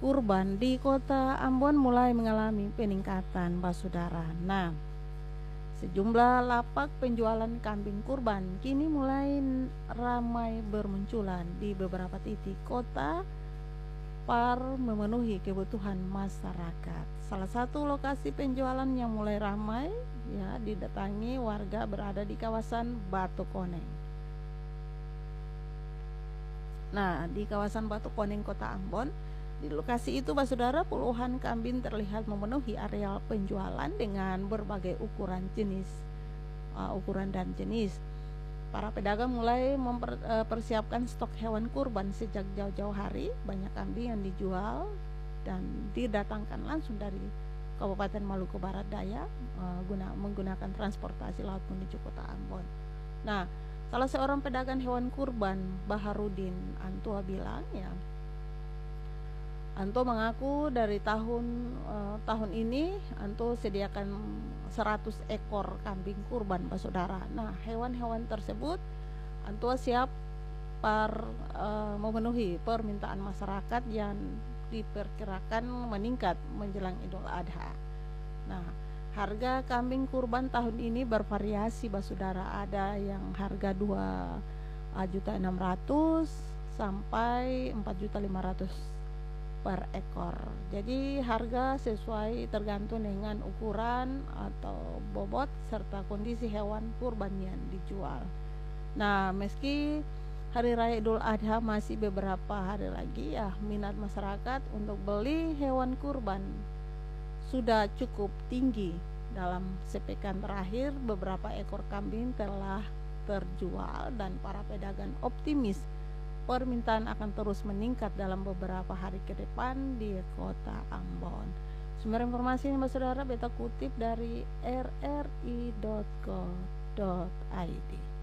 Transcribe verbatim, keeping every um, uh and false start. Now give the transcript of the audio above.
kurban di kota Ambon mulai mengalami peningkatan, Basudara. Nah, sejumlah lapak penjualan kambing kurban kini mulai ramai bermunculan di beberapa titik kota par memenuhi kebutuhan masyarakat. Salah satu lokasi penjualan yang mulai ramai ya didatangi warga berada di kawasan Batu Koneng. Nah, di kawasan Batu Koneng Kota Ambon, di lokasi itu Basudara, puluhan kambing terlihat memenuhi areal penjualan dengan berbagai ukuran jenis, uh, ukuran dan jenis. Para pedagang mulai mempersiapkan stok hewan kurban sejak jauh-jauh hari. Banyak kambing yang dijual dan didatangkan langsung dari Kabupaten Maluku Barat Daya uh, guna, menggunakan transportasi laut menuju Kota Ambon. Nah, salah seorang pedagang hewan kurban, Baharudin Antua, bilang ya, Anto mengaku dari tahun uh, tahun ini Anto sediakan seratus ekor kambing kurban, Saudara. Nah, hewan-hewan tersebut Anto siap par uh, memenuhi permintaan masyarakat yang diperkirakan meningkat menjelang Idul Adha. Nah, harga kambing kurban tahun ini bervariasi, Saudara. Ada yang harga dua juta enam ratus sampai empat juta lima ratus per ekor. Jadi harga sesuai tergantung dengan ukuran atau bobot serta kondisi hewan kurban yang dijual. Nah, meski Hari Raya Idul Adha masih beberapa hari lagi ya, minat masyarakat untuk beli hewan kurban sudah cukup tinggi. Dalam sepekan terakhir beberapa ekor kambing telah terjual dan para pedagang optimis permintaan akan terus meningkat dalam beberapa hari ke depan di Kota Ambon. Sumber informasi ini, Saudara, beta kutip dari r r i dot co dot i d.